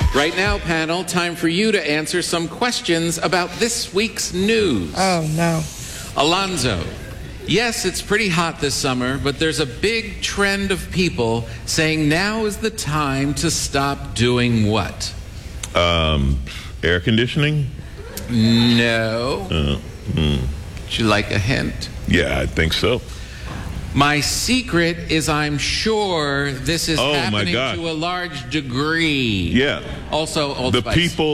Right now, panel, time for you to answer some questions about this week's news. Oh, no. Alonzo, yes, it's pretty hot this summer, but there's a big trend of people saying now is the time to stop doing what? Air conditioning? No. Would you like a hint? Yeah, I think so. My secret is I'm sure this is happening to a large degree. Yeah. Also, Old Spice.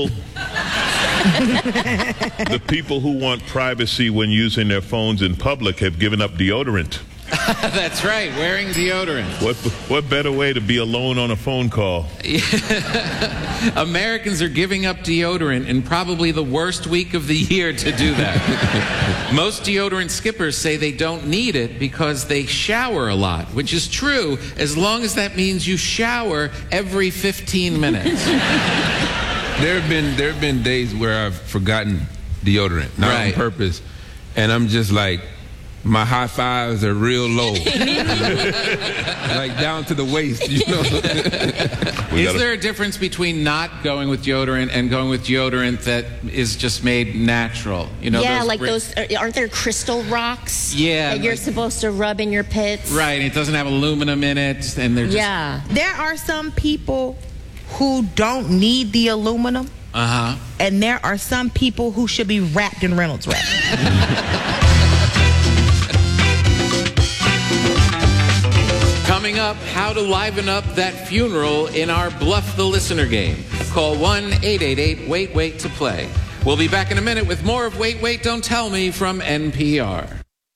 The people who want privacy when using their phones in public have given up deodorant. That's right, wearing deodorant. What better way to be alone on a phone call? Americans are giving up deodorant in probably the worst week of the year to do that. Most deodorant skippers say they don't need it because they shower a lot, which is true as long as that means you shower every 15 minutes. There have been days where I've forgotten deodorant, not on purpose, and I'm just like, my high fives are real low, like down to the waist, you know. Is there a difference between not going with deodorant and going with deodorant that is just made natural? You know, yeah, like those, aren't there crystal rocks? Yeah. That you're supposed to rub in your pits? Right, it doesn't have aluminum in it, and they're just... Yeah. There are some people who don't need the aluminum. Uh-huh. And there are some people who should be wrapped in Reynolds wrap. Coming up, how to liven up that funeral in our Bluff the Listener game. Call 1-888-WAIT-WAIT to play. We'll be back in a minute with more of Wait, Wait, Don't Tell Me from NPR.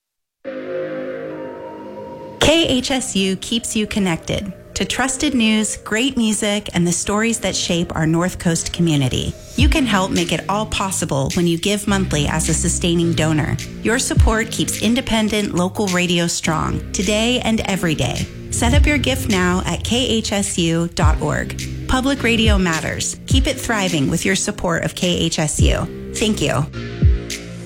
KHSU keeps you connected to trusted news, great music, and the stories that shape our North Coast community. You can help make it all possible when you give monthly as a sustaining donor. Your support keeps independent local radio strong, today and every day. Set up your gift now at khsu.org. Public radio matters. Keep it thriving with your support of KHSU. Thank you.